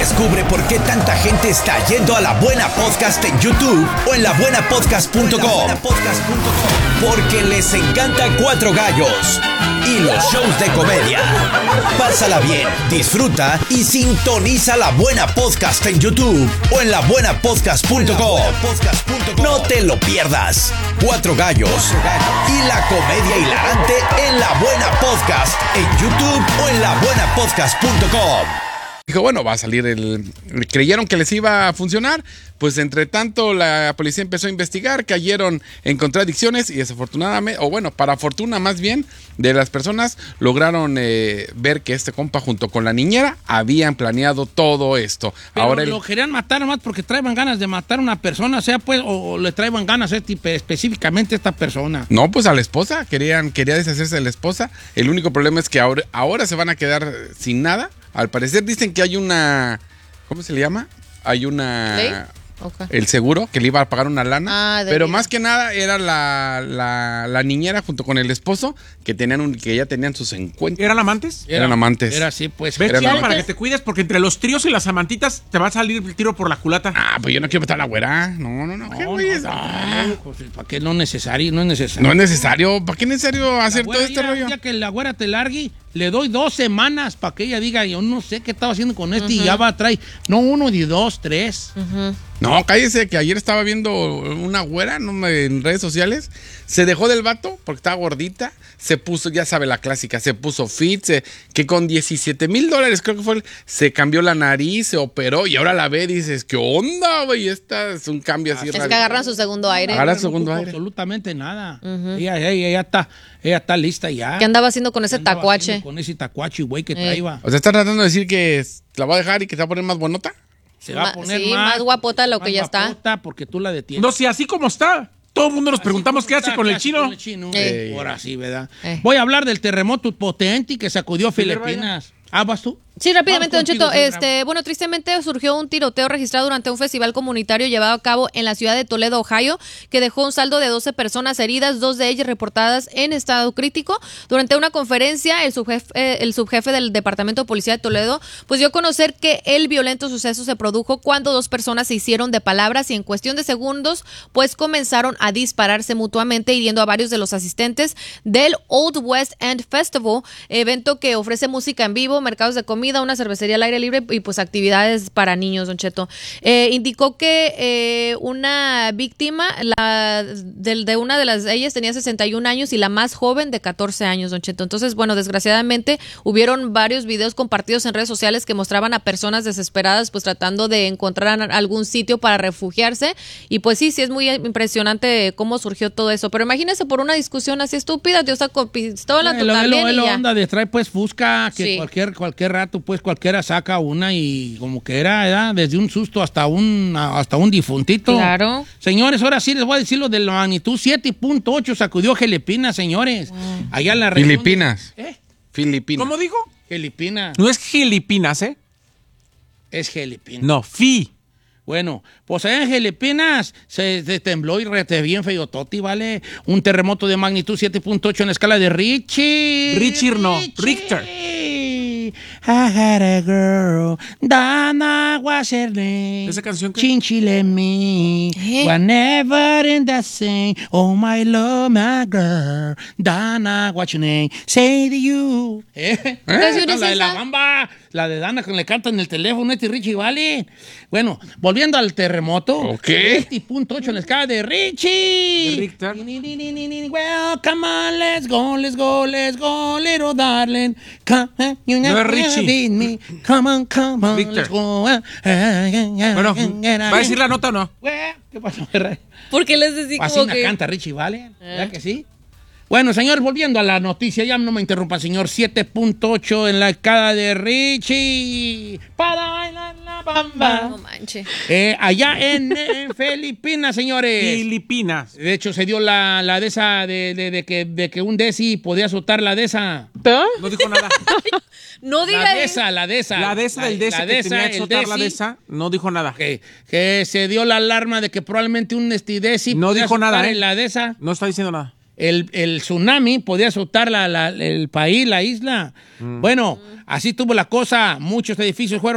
Descubre por qué tanta gente está yendo a La Buena Podcast en YouTube o en labuenapodcast.com. Porque les encanta Cuatro Gallos y los shows de comedia. Pásala bien, disfruta y sintoniza La Buena Podcast en YouTube o en labuenapodcast.com. No te lo pierdas. Cuatro Gallos y la comedia hilarante en La Buena Podcast en YouTube o en labuenapodcast.com. Dijo, bueno, va a salir creyeron que les iba a funcionar, pues entre tanto la policía empezó a investigar, cayeron en contradicciones y desafortunadamente, o bueno, para fortuna más bien, de las personas, lograron ver que este compa junto con la niñera habían planeado todo esto. Pero ahora lo querían matar nomás porque traían ganas de matar a una persona, o sea, pues, o le traían ganas específicamente a esta persona. No, pues a la esposa, quería deshacerse de la esposa. El único problema es que ahora se van a quedar sin nada. Al parecer dicen que hay una... ¿Cómo se le llama? Hay una... ¿Ley? Okay. El seguro, que le iba a pagar una lana. Pero vida. más que nada era la niñera junto con el esposo que ya tenían sus encuentros. ¿Eran amantes? Eran amantes. Era así, pues. Ve, Eran chido, amantes. para que te cuides, porque entre los tríos y las amantitas te va a salir el tiro por la culata. Ah, pues yo no quiero matar a la güera. No. ¿Qué güey es? ¿Para qué no es necesario? No es necesario. No es necesario. ¿Para qué es necesario hacer todo este rollo? Ya que la güera te largue, le doy 2 semanas para que ella diga, yo no sé qué estaba haciendo con este y ya va a traer. No 1 ni 2, 3. No, cállese, que ayer estaba viendo una güera en redes sociales. Se dejó del vato porque estaba gordita. Se puso, ya sabe la clásica, se puso fit. Que con $17,000, creo que fue, se cambió la nariz, se operó y ahora la ve y dices, ¿qué onda, güey? Esta es un cambio así Es que radical. agarran su segundo aire. Agarra su segundo aire. Absolutamente nada. Ella está lista ya. ¿Qué andaba haciendo con ese ¿Qué andaba tacuache? haciendo con ese tacuache, güey, que traía? O sea, ¿está tratando de decir que la va a dejar y que se va a poner más bonota? Se va a poner sí, más guapota de lo que ya está. guapota porque tú la detienes. No, si así como está, todo el mundo nos preguntamos qué hace con el chino. Ahora sí, ¿verdad? Voy a hablar del terremoto potente que sacudió Filipinas. ¿Vas tú? Sí, rápidamente, Don Vamos Cheto. contigo, Bueno, tristemente surgió un tiroteo registrado durante un festival comunitario llevado a cabo en la ciudad de Toledo, Ohio, que dejó un saldo de 12 personas heridas, 2 de ellas reportadas en estado crítico. Durante una conferencia, el subjefe del Departamento de Policía de Toledo, pues dio a conocer que el violento suceso se produjo cuando 2 personas se hicieron de palabras y en cuestión de segundos, pues comenzaron a dispararse mutuamente, hiriendo a varios de los asistentes del Old West End Festival, evento que ofrece música en vivo, mercados de comida, una cervecería al aire libre y pues actividades para niños, Don Cheto. Indicó que una víctima, de una de las ellas tenía 61 años y la más joven de 14 años, Don Cheto. Entonces, bueno, desgraciadamente hubieron varios videos compartidos en redes sociales que mostraban a personas desesperadas pues tratando de encontrar algún sitio para refugiarse y pues sí es muy impresionante cómo surgió todo eso. Pero imagínese por una discusión así estúpida, Dios está con pistola también. La onda de traer pues fusca, que Sí. cualquier rato pues cualquiera saca una y como que era desde un susto hasta un difuntito. Claro. Señores, ahora sí les voy a decir lo de la magnitud 7.8 sacudió Filipinas, señores. Allá en la región. Filipinas. Filipinas. ¿Cómo dijo? Filipinas. No es Filipinas, ¿eh? Es Filipinas. No, Bueno, pues allá en Filipinas se tembló y rete bien feyototi, ¿vale? Un terremoto de magnitud 7.8 en la escala de Richter. I had a girl, Dana was her name. ¿Esa canción qué? Chinchile me, whenever in the same. Oh, my love, my girl, Dana, what's your name? Say to you. canción es La de la esa? bamba, la de Dana que le canta en el teléfono, Richie, ¿vale? Bueno, volviendo al terremoto. Ok. 7.8 en la escala de Richie. De Richter. Well, come on, let's go, little darling. Come on, you No never es Richie. beat me. Come on, Richter. let's go. Bueno, ¿va a decir la nota o no? ¿Qué pasó? Porque les decía Así como la que... canta Richie, ¿vale? ¿Verdad que sí? Bueno, señor, volviendo a la noticia, ya no me interrumpan, señor. 7.8 en la escala de Richie. Para bailar la bamba. No manches. Allá en Filipinas, señores. Filipinas. De hecho, se dio la de esa, de que un desi podía azotar la de esa. No dijo nada. No diga La de esa. La de esa del DESA que tenía que soltar la de esa, no dijo nada. Que se dio la alarma de que probablemente un desi No podía dijo nada, azotar ¿eh? en la de esa. No está diciendo nada. El tsunami podía azotar el país, la isla. Bueno, así tuvo la cosa. Muchos edificios fueron